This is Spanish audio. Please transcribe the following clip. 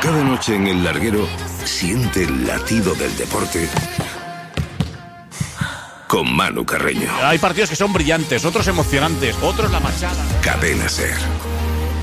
Cada noche en El Larguero siente el latido del deporte con Manu Carreño. Hay partidos que son brillantes, otros emocionantes, otros la machada. Cadena SER.